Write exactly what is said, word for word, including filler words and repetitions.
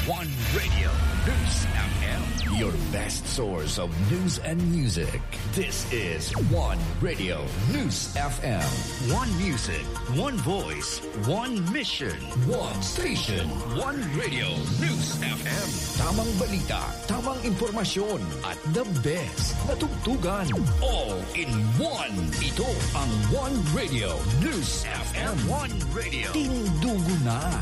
One Radio News F M, your best source of news and music. This is One Radio News F M. One music, one voice, one mission, one station. One Radio News F M. Tamang balita, tamang impormasyon, at the best na tugtugan. All in one. Ito ang One Radio News F M. One Radio. Tindugo na.